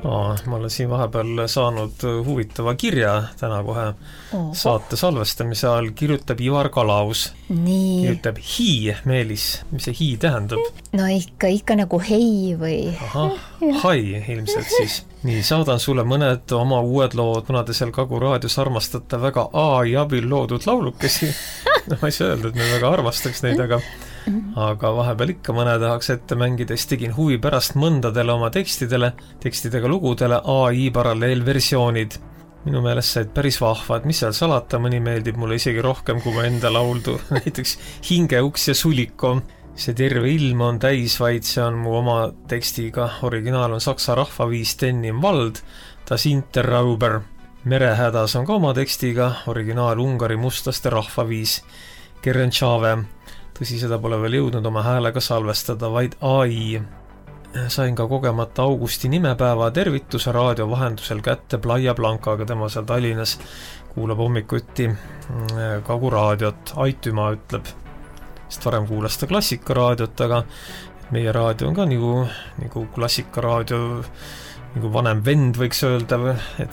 Ma olen siin vahepeal saanud huvitava kirja täna kohe saate salvestamise all. Kirjutab Ivar Kalaus. Kirjutab hi, Meelis. Mis see hi tähendab? No ikka nagu hei või... hai ilmselt siis. Nii, saadan sulle mõned oma uued lood, kuna te seal Kagu raadios armastate väga AI abil loodud laulukesi. No, ma ei saa öelda, et me väga armastaks neid, aga vahepeal ikka mõne tahaks ette mängides. Tegin huvi pärast mõndadele oma tekstidega lugudele AI paralleelversioonid. Minu meelest said päris vahvad, mis seal salata, mõni meeldib mulle isegi rohkem kui ma enda lauldu. Näiteks Hingeuks ja Suliko. See terve ilm on täis, vaid see on mu oma tekstiga. Originaal on saksa rahvaviis Tennim Vald, Das Interrauber. Merehädas on ka oma tekstiga. Originaal Ungari mustlaste rahvaviis Kerenšave. Tõsi, seda pole veel jõudnud oma häälega salvestada, vaid AI. Sain ka kogemata Augusti nimepäeva tervituse raadio vahendusel kätte Playa Blancaga, tema seal Tallinnas kuulab hommikuti Kagu raadiot. Aitüma ütleb, sest varem kuulas ta klassikaraadiot, aga meie raadio on ka nagu klassikaraadio, nagu vanem vend võiks öelda, et